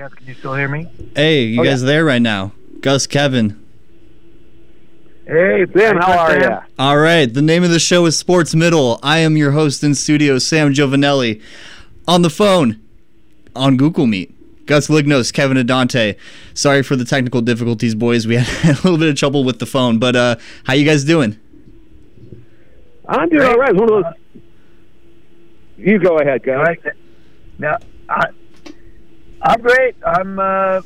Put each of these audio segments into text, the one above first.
Yes, can you still hear me? Hey, you guys there right now? Gus, Kevin. Hey, Sam, how are you? All right, the name of the show is Sports Middle. I am your host in studio, Sam Giovanelli. On the phone, on Google Meet, Gus Lignos, Kevin Adante. Sorry for the technical difficulties, boys. We had a little bit of trouble with the phone, but how you guys doing? I'm doing all right. It's one of those. You go ahead, Gus. Right. Now, I'm great. I'm, I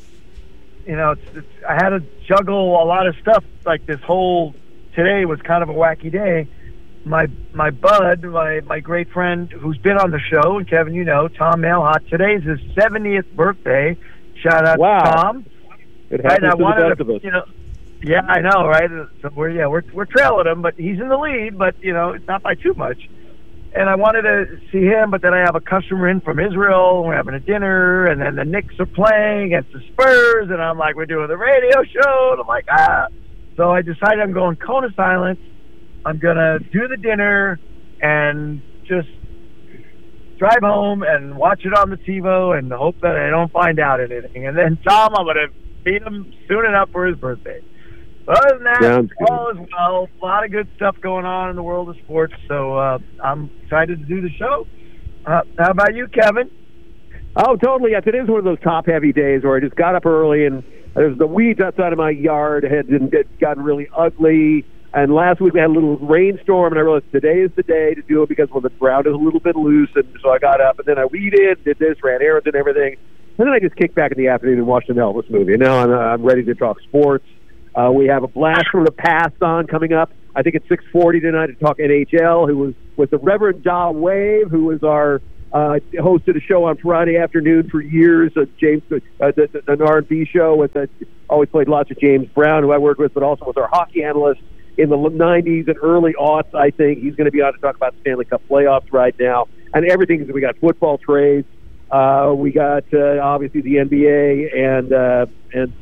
had to juggle a lot of stuff. Like today was kind of a wacky day. My bud, my great friend who's been on the show, and Kevin, you know, Tom Mailhot, today's his 70th birthday. Shout out to Tom. It happens to the best of us. You know, yeah, I know, right? So we're trailing him, but he's in the lead, but you know, it's not by too much. And I wanted to see him, but then I have a customer in from Israel. We're having a dinner, and then the Knicks are playing against the Spurs, and I'm like, we're doing the radio show, and I'm like, So I decided I'm going cone of silence. I'm going to do the dinner and just drive home and watch it on the TiVo and hope that I don't find out anything. And then Tom, I'm going to meet him soon enough for his birthday. But other than that, all is well. A lot of good stuff going on in the world of sports, so I'm excited to do the show. How about you, Kevin? Oh, totally. Yeah, today's one of those top-heavy days where I just got up early and there's the weeds outside of my yard had gotten really ugly. And last week we had a little rainstorm, and I realized today is the day to do it because the ground is a little bit loose. And so I got up, and then I weeded, did this, ran errands and everything. And then I just kicked back in the afternoon and watched an Elvis movie. And now I'm ready to talk sports. We have a blast from the past on coming up. I think it's 6:40 tonight to talk NHL. Who was with the Reverend Don Wave, who was our hosted a show on Friday afternoon for years. James, an R&B show with always played lots of James Brown, who I worked with, but also was our hockey analyst in the 90s and early aughts. I think he's going to be on to talk about the Stanley Cup playoffs right now and everything. We got football trades. We got obviously the NBA and.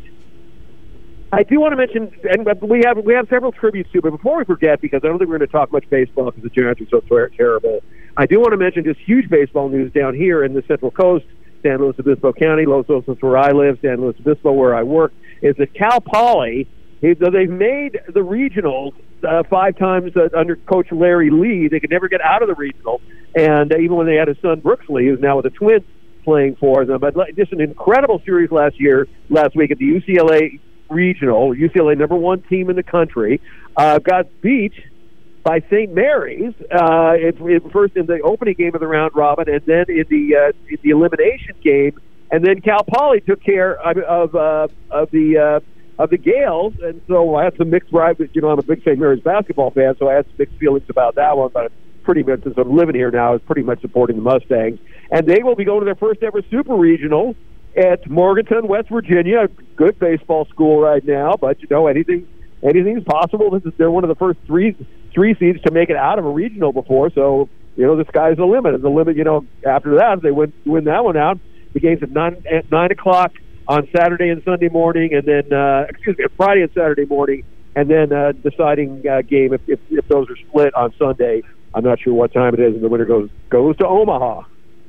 I do want to mention, and we have several tributes too, but before we forget, because I don't think we're going to talk much baseball because the Giants are so terrible, I do want to mention just huge baseball news down here in the Central Coast, San Luis Obispo County, Los Osos where I live, San Luis Obispo where I work, is that Cal Poly, they've made the regionals 5 times under Coach Larry Lee. They could never get out of the regional, and even when they had his son Brooks Lee, who's now with the Twins playing for them, but just an incredible series last week at the UCLA regional. UCLA number 1 team in the country got beat by St. Mary's first in the opening game of the round robin, and then in the elimination game, and then Cal Poly took care of the Gales, and so I had some mixed rivalry. You know, I'm a big St. Mary's basketball fan, so I had some mixed feelings about that one. But pretty much, since I'm living here now, is pretty much supporting the Mustangs, and they will be going to their first ever super regional at Morganton, West Virginia. A good baseball school right now, but you know, anything's possible. They're one of the first three seeds to make it out of a regional before, so you know the sky's the limit. And the limit, you know, after that, if they win that one out, the game's at 9 o'clock on Saturday and Sunday morning, and then Friday and Saturday morning, and then deciding game if those are split on Sunday. I'm not sure what time it is, and the winner goes to Omaha.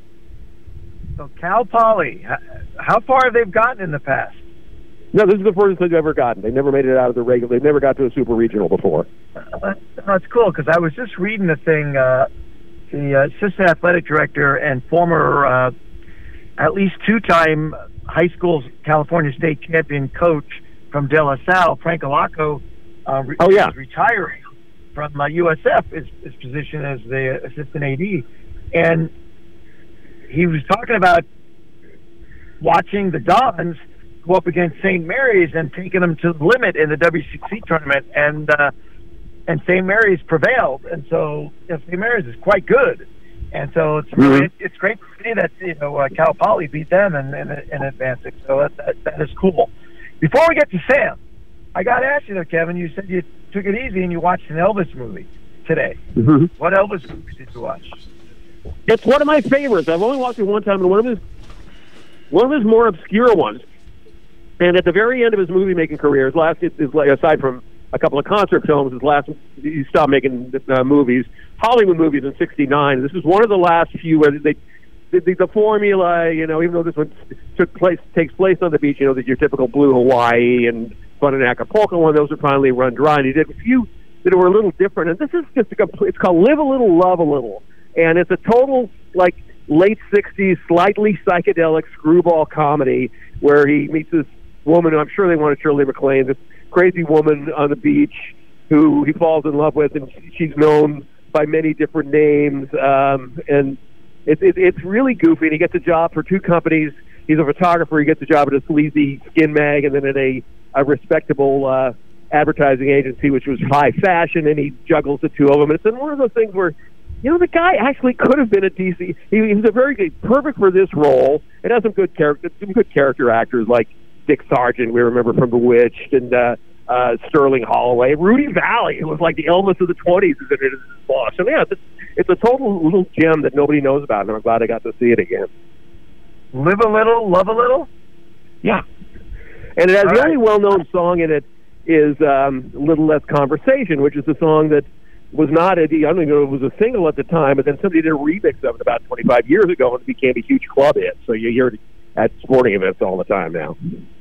So Cal Poly, how far have they gotten in the past? No, this is the furthest they've ever gotten. They never made it out of the regular. They've never got to a super regional before. That's cool, because I was just reading the thing. The assistant athletic director and former, at least 2-time high school California state champion coach from De La Salle, Frank Alaco, is retiring from USF, his position as the assistant AD. And he was talking about watching the Dons go up against St. Mary's and taking them to the limit in the WCC tournament, and St. Mary's prevailed, and so St. Mary's is quite good, and so it's really it's great to see that Cal Poly beat them and advancing. So that is cool. Before we get to Sam, I got to ask you though, Kevin. You said you took it easy and you watched an Elvis movie today. Mm-hmm. What Elvis movie did you watch? It's one of my favorites. I've only watched it one time, and one of his more obscure ones. And at the very end of his movie-making career, aside from a couple of concert films, he stopped making movies, Hollywood movies in '69. This is one of the last few where the formula, even though this one takes place on the beach, that your typical blue Hawaii and fun in Acapulco one, those are finally run dry. And he did a few that were a little different. And this is just it's called Live a Little, Love a Little. And it's a total, like, late 60s, slightly psychedelic screwball comedy where he meets this woman, and I'm sure they wanted Shirley MacLaine, this crazy woman on the beach who he falls in love with, and she's known by many different names. And it's really goofy. And he gets a job for two companies. He's a photographer. He gets a job at a sleazy skin mag, and then at a respectable advertising agency, which was high fashion, and he juggles the two of them. And it's one of those things where, the guy actually could have been a DC. He was a very good, perfect for this role. It has some good character actors like Dick Sargent, we remember from Bewitched, and Sterling Holloway, Rudy Valley, who was like the Elvis of the 20s, is in it as his boss. So yeah, it's a total little gem that nobody knows about, and I'm glad I got to see it again. Live a little, love a little. Yeah, and it has the only well-known song in it is "A Little Less Conversation," which is a song that was not I don't even know if it was a single at the time, but then somebody did a remix of it about 25 years ago, and it became a huge club hit. So you hear it at sporting events all the time now.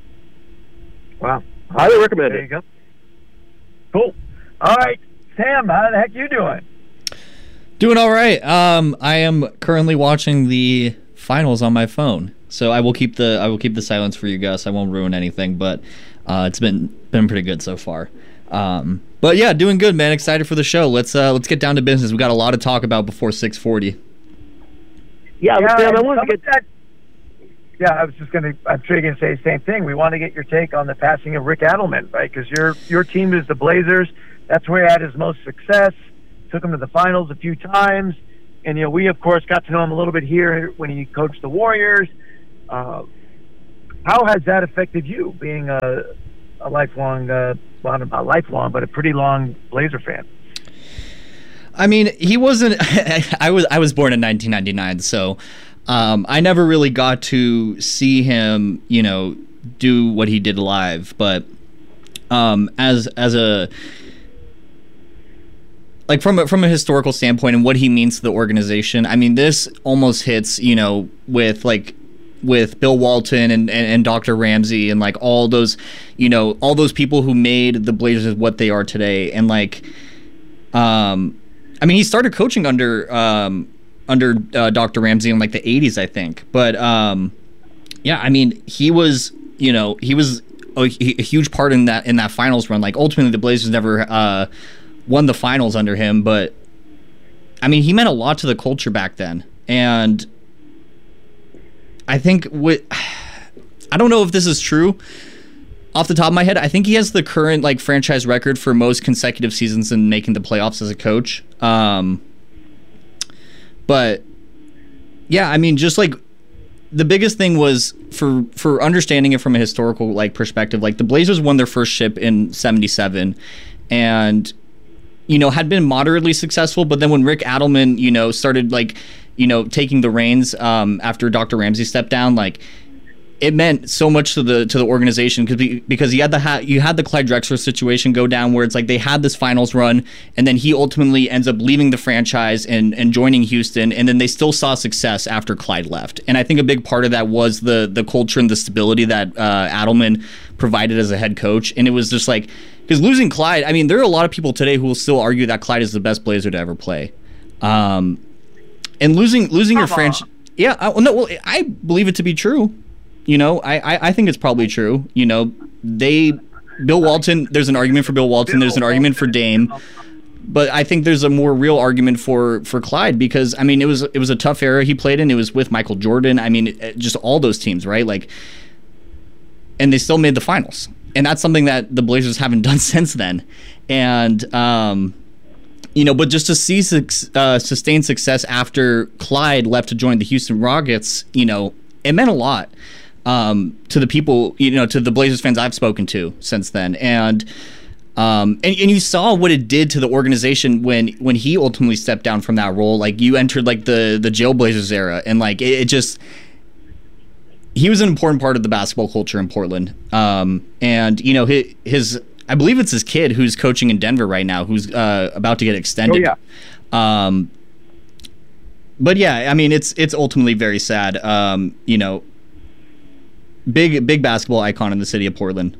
Wow. Highly recommend it. There you go. Cool. All right, Sam, how the heck you doing? Doing all right. I am currently watching the finals on my phone, so I will keep the silence for you guys. I won't ruin anything, but it's been pretty good so far. But yeah, doing good, man. Excited for the show. Let's get down to business. We got a lot to talk about before 6:40. Yeah, Sam, I wanted to get that. Yeah, I'm sure you're going to say the same thing. We want to get your take on the passing of Rick Adelman, right? Because your team is the Blazers. That's where he had his most success. Took him to the finals a few times. And, we, of course, got to know him a little bit here when he coached the Warriors. How has that affected you, being a lifelong, well, not lifelong, but a pretty long Blazer fan? I mean, he wasn't... I was born in 1999, so... I never really got to see him, do what he did live, but as a like from a historical standpoint and what he means to the organization, I mean, this almost hits, with Bill Walton and Dr. Ramsey and like all those people who made the Blazers what they are today, and I mean, he started coaching under Dr. Ramsey in like the 80s, I think. But yeah, I mean, he was a huge part in that finals run. Like, ultimately, the Blazers never won the finals under him, but I mean, he meant a lot to the culture back then. And I think I don't know if this is true off the top of my head. I think he has the current like franchise record for most consecutive seasons in making the playoffs as a coach. But yeah, I mean, just like the biggest thing was for understanding it from a historical like perspective, like the Blazers won their first ship in 77 and, had been moderately successful. But then when Rick Adelman, started like, taking the reins after Dr. Ramsey stepped down, like it meant so much to the organization because you had the Clyde Drexler situation go down where it's like they had this finals run and then he ultimately ends up leaving the franchise and joining Houston, and then they still saw success after Clyde left. And I think a big part of that was the culture and the stability that Adelman provided as a head coach. And it was just like, because losing Clyde, I mean, there are a lot of people today who will still argue that Clyde is the best Blazer to ever play. And losing your franchise, yeah, I believe it to be true. I think it's probably true. Bill Walton, there's an argument for Bill Walton, there's an argument for Dame, but I think there's a more real argument for Clyde because, I mean, it was a tough era he played in. It was with Michael Jordan. I mean, just all those teams, right? Like, and they still made the finals. And that's something that the Blazers haven't done since then. And, but just to see sustained success after Clyde left to join the Houston Rockets, it meant a lot. To the people, to the Blazers fans I've spoken to since then, and you saw what it did to the organization when he ultimately stepped down from that role. Like, you entered like the Jail Blazers era, and like it just, he was an important part of the basketball culture in Portland. And his I believe it's his kid who's coaching in Denver right now, who's about to get extended. Oh, yeah. But yeah, I mean, it's ultimately very sad. You know, big basketball icon in the city of Portland.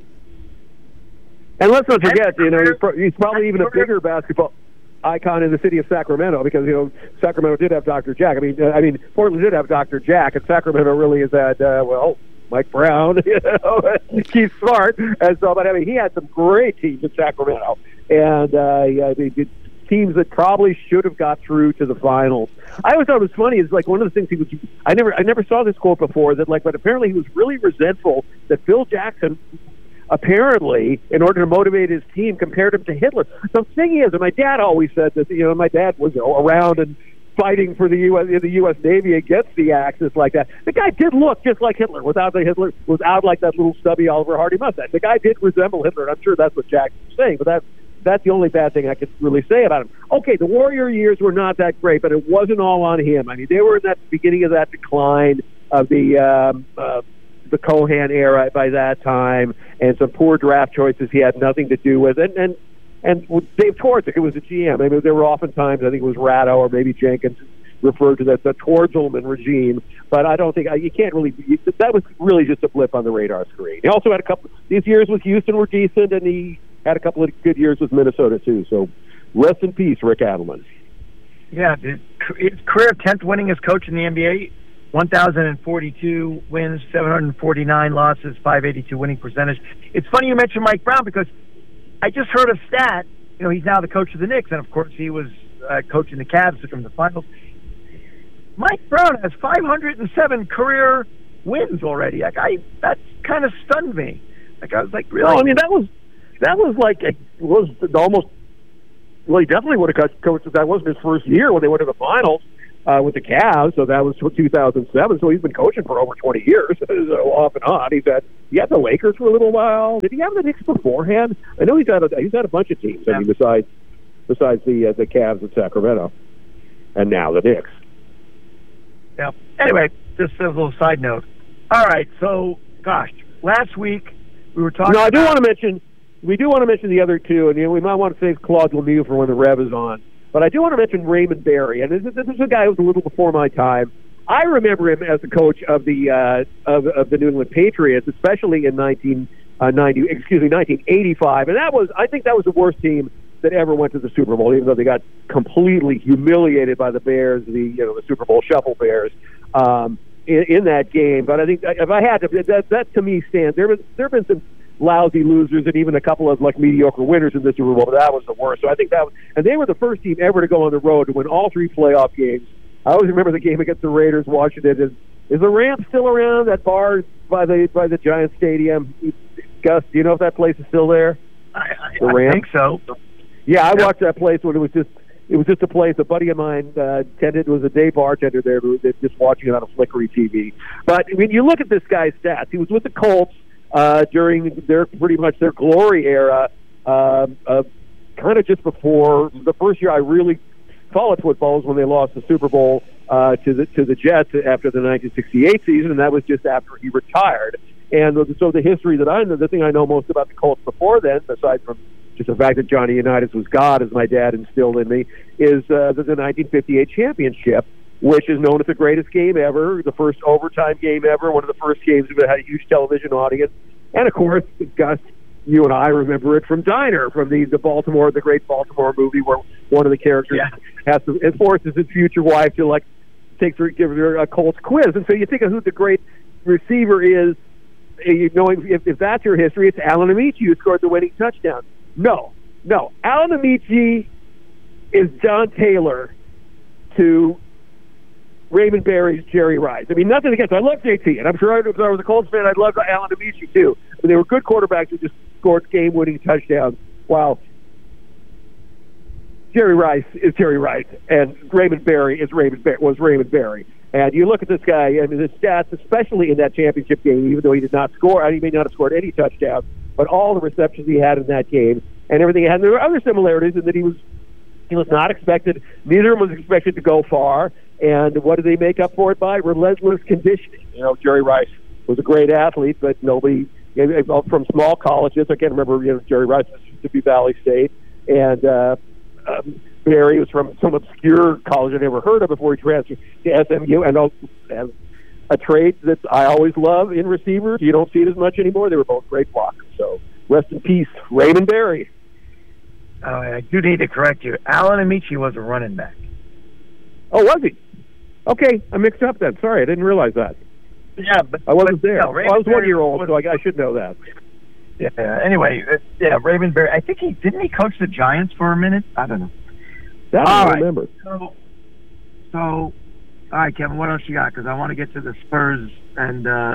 And let's not forget, you know, he's probably even a bigger basketball icon in the city of Sacramento, because, you know, Sacramento did have Dr. Jack. I mean, Portland did have Dr. Jack, and Sacramento really is that, Mike Brown, you know, Keith Smart, and so. But I mean, he had some great teams in Sacramento, and teams that probably should have got through to the finals. I always thought it was funny. Is like one of the things he was. I never saw this quote before. That like, but apparently he was really resentful that Phil Jackson, apparently, in order to motivate his team, compared him to Hitler. The thing is, and my dad always said that, you know, my dad was around and fighting for the U.S. Navy against the Axis like that. The guy did look just like Hitler without like that little stubby Oliver Hardy mustache. The guy did resemble Hitler, and I'm sure that's what Jackson's saying, but that's the only bad thing I could really say about him. Okay, the Warrior years were not that great, but it wasn't all on him. I mean, they were in that beginning of that decline of the Cohan era by that time, and some poor draft choices he had nothing to do with. And Dave Twardzik, who was a GM, I mean, there were oftentimes, I think it was Ratto or maybe Jenkins, referred to that the Twardzelman regime. But I don't think you can't really. That was really just a blip on the radar screen. He also had a couple. These years with Houston were decent, and he had a couple of good years with Minnesota too. So rest in peace, Rick Adelman. Yeah, his career 10th winningest coach in the NBA. 1,042 wins, 749 losses, 582 winning percentage. It's funny you mentioned Mike Brown, because I just heard a stat. You know, he's now the coach of the Knicks, and of course he was coaching the Cavs from the finals. Mike Brown has 507 career wins already. Like that kind of stunned me. Like I was like, really? Well, I mean, that was like it was almost. Well, he definitely would have coached. That wasn't his first year when they went to the finals with the Cavs. So that was 2007. So he's been coaching for over 20 years, so off and on. He had the Lakers for a little while. Did he have the Knicks beforehand? I know he's had a bunch of teams. I mean, besides the Cavs and Sacramento, and now the Knicks. Yeah. Anyway, just a little side note. All right. So, gosh, last week we were talking. No, we do want to mention the other two, and we might want to save Claude Lemieux for when the Rev is on. But I do want to mention Raymond Berry, and this is a guy who was a little before my time. I remember him as the coach of the New England Patriots, especially in 1985, and I think that was the worst team that ever went to the Super Bowl, even though they got completely humiliated by the Bears, the Super Bowl Shuffle Bears, in that game. But I think if I had to, that to me stands. There have been some lousy losers and even a couple of like mediocre winners in the Super Bowl, but that was the worst. So I think that was, and they were the first team ever to go on the road to win all three playoff games. I always remember the game against the Raiders, watching it. Is the ramp still around, that bar by the Giants Stadium? Gus, do you know if that place is still there? I think so. Yeah, I watched that place when it was just a place. A buddy of mine was a day bartender there, who was just watching it on a flickery TV. But I mean, you look at this guy's stats. He was with the Colts during pretty much their glory era, kind of just before the first year I really followed football was when they lost the Super Bowl to the Jets after the 1968 season, and that was just after he retired. And so the history that I know, the thing I know most about the Colts before then, aside from just the fact that Johnny Unitas was God, as my dad instilled in me, is the 1958 championship, which is known as the greatest game ever, the first overtime game ever, one of the first games that had a huge television audience. And, of course, Gus, you and I remember it from Diner, from the great Baltimore movie, where one of the characters has to forces his future wife to, like, give her a Colts quiz. And so you think of who the great receiver is, knowing if that's your history, it's Alan Amici, who scored the winning touchdown. No. Alan Amici is John Taylor to Raymond Berry's Jerry Rice. I mean, nothing against him. I love JT, and I'm sure if I was a Colts fan, I'd love Alan Amici too. But they were good quarterbacks who just scored game-winning touchdowns, while Jerry Rice is Jerry Rice, and Raymond Berry was Raymond Berry. And you look at this guy, I mean, his stats, especially in that championship game, even though he did not score, he may not have scored any touchdowns, but all the receptions he had in that game and everything he had. And there were other similarities in that he was not expected, neither of them was expected to go far. And what did they make up for it by? Relentless conditioning. Jerry Rice was a great athlete, but nobody from small colleges. I can't remember. Jerry Rice was Mississippi Valley State, and Barry was from some obscure college I never heard of before he transferred to SMU, and a trait that I always love in receivers. You don't see it as much anymore. They were both great blockers. So rest in peace, Raymond Barry. I do need to correct you. Alan Amici was a running back. Oh, was he? Okay, I mixed up then. Sorry, I didn't realize that. Yeah, but I wasn't there. No, I was 1 year old, so I should know that. Yeah. Anyway, Raymond Barry. I think didn't he coach the Giants for a minute? I don't know. That I don't remember. So, all right, Kevin. What else you got? Because I want to get to the Spurs and the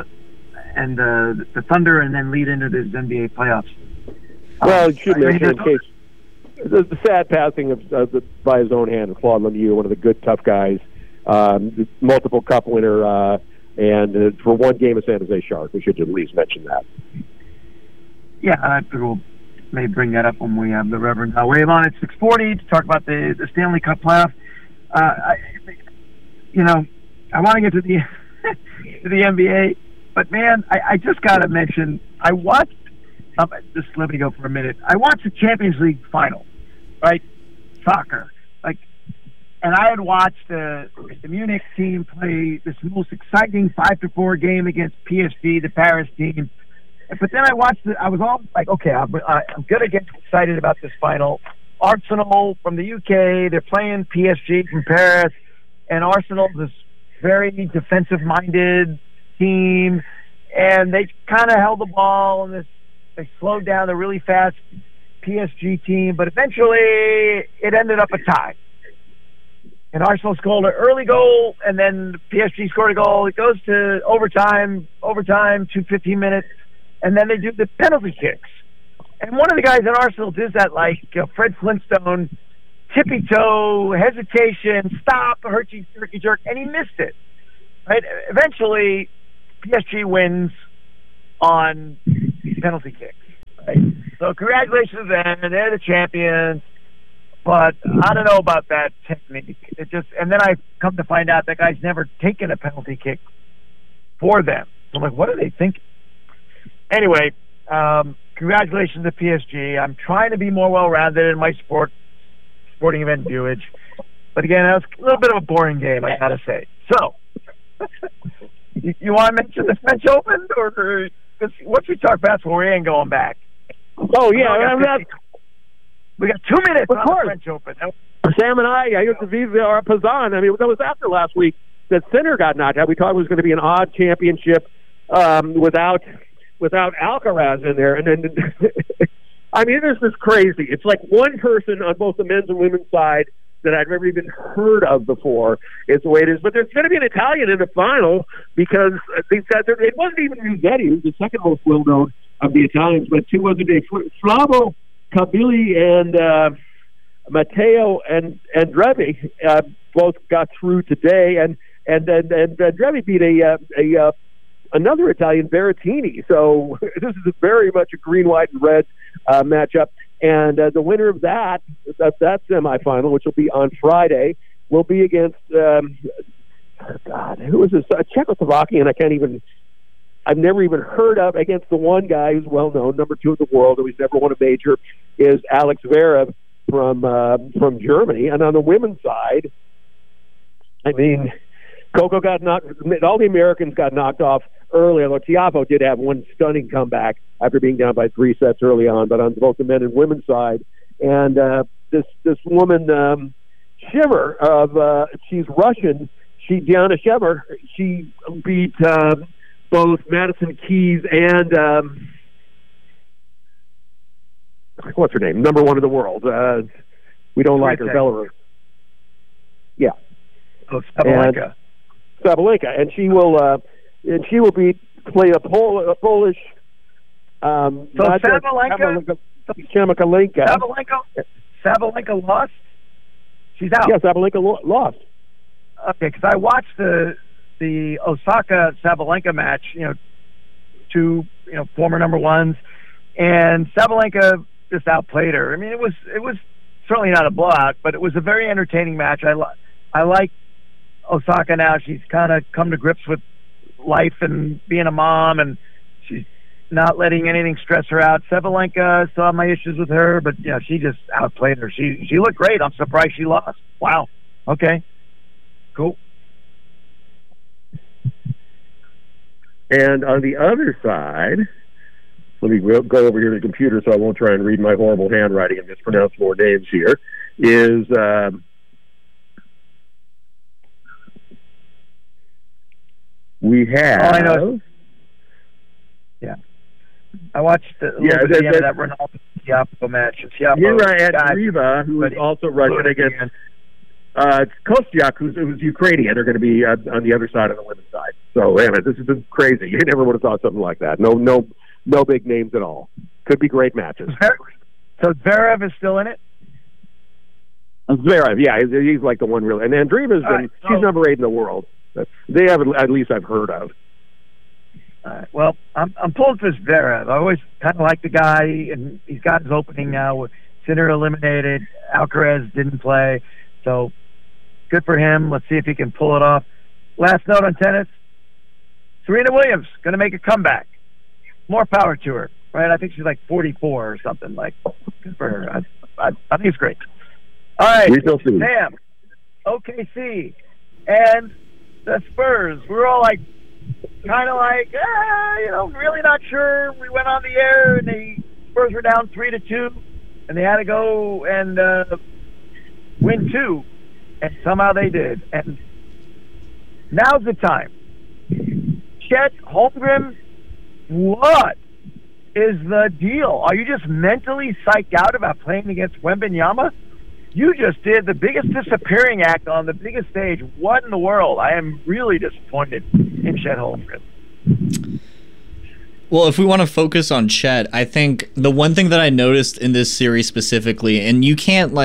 Thunder, and then lead into this NBA playoffs. Well, you should mention in case the sad passing of by his own hand of Claude Lemieux, one of the good tough guys, multiple cup winner, and for one game of San Jose Shark. We should at least mention that. Yeah, I figure we'll maybe bring that up when we have the Reverend Wave on at 6:40 to talk about the Stanley Cup playoff. I want to get to the to the NBA, but man, I just got to mention I watched. Just let me go for a minute. I watched the Champions League final, right? Soccer, and I had watched the Munich team play this most exciting 5-4 game against PSG, the Paris team. But then I watched it. I was all like, okay, I'm going to get excited about this final. Arsenal from the UK, they're playing PSG from Paris, and Arsenal is this very defensive-minded team, and they kind of held the ball, and they slowed down the really fast PSG team, but eventually it ended up a tie. And Arsenal scored an early goal, and then PSG scored a goal. It goes to overtime, 2-15 minutes, and then they do the penalty kicks. And one of the guys in Arsenal does that like Fred Flintstone, tippy-toe, hesitation, stop, herky jerk, and he missed it. Right? Eventually, PSG wins on penalty kicks. Right? So congratulations to them. They're the champions. But I don't know about that technique. And then I come to find out that guy's never taken a penalty kick for them. So I'm like, what are they thinking? Anyway, congratulations to PSG. I'm trying to be more well-rounded in my sporting event viewage. But again, that was a little bit of a boring game, I gotta say. So, you want to mention the French Open, or once we talk basketball, we ain't going back? Oh yeah, we got 2 minutes on the French Open. Sam and I used to Vive our Pazan. I mean, that was after last week that Sinner got knocked out. We thought it was going to be an odd championship without Alcaraz in there, and then I mean, this is crazy. It's like one person on both the men's and women's side that I'd never even heard of before is the way it is. But there's going to be an Italian in the final because these guys, it wasn't even Musetti, who's the second most well-known of the Italians, but two other days. Flavio Cabili and Matteo and Andrevi both got through today, and Andrevi beat another Italian, Berrettini. So this is very much a green, white, and red matchup. And the winner of that semifinal, which will be on Friday, will be against who is this? Czechoslovakian. I've never even heard of, against the one guy who's well known, number 2 in the world, who he's never won a major, is Alex Zverev from Germany. And on the women's side, I mean, Coco got knocked. All the Americans got knocked off early, although Tiafoe did have one stunning comeback after being down by 3 sets early on. But on both the men and women's side, and this woman Shiver she's Russian. Diana Shiver. She beat both Madison Keys and what's her name? Number 1 in the world. We don't like her, Belarus. Yeah. Oh, Sabalenka. And she will play a Polish. Sabalenka lost. She's out. Yeah, Sabalenka lost. Okay, because I watched the Osaka Sabalenka match. Two former number 1s, and Sabalenka just outplayed her. I mean, it was certainly not a blowout, but it was a very entertaining match. I like Osaka now. She's kind of come to grips with life and being a mom, and she's not letting anything stress her out. Sabalenka, saw my issues with her, but yeah, she just outplayed her. She looked great. I'm surprised she lost. Wow. Okay. Cool. And on the other side, let me go over here to the computer so I won't try and read my horrible handwriting and mispronounce more names here, is we have... Oh, I know. Yeah. I watched a little bit of the end of that Ronaldo-Tiafoe match. Mira Andreeva, who is also Russian, against Kostyuk, who's Ukrainian, are going to be on the other side of the women's side. So, man, this is just crazy. You never would have thought something like that. No big names at all. Could be great matches. So Zverev is still in it? Zverev, yeah, he's like the one really. And Andreeva's she's number 8 in the world. They have, at least I've heard of. Well, I'm pulling for Zverev. I always kind of like the guy, and he's got his opening now with Sinner eliminated. Alcaraz didn't play, so good for him. Let's see if he can pull it off. Last note on tennis: Serena Williams going to make a comeback. More power to her, right? I think she's like 44 or something. Like, good for her. I think it's great. All right, Sam, OKC, and the Spurs. We're all like, kind of like, really not sure. We went on the air, and the Spurs were down 3-2, and they had to go and win 2, and somehow they did. And now's the time. Chet Holmgren, what is the deal? Are you just mentally psyched out about playing against Wembanyama? You just did the biggest disappearing act on the biggest stage. What in the world? I am really disappointed in Chet Holmgren. Well, if we want to focus on Chet, I think the one thing that I noticed in this series specifically, and you can't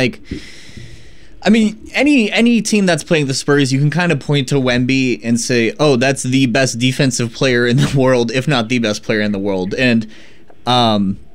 any team that's playing the Spurs, you can kind of point to Wemby and say, oh, that's the best defensive player in the world, if not the best player in the world. And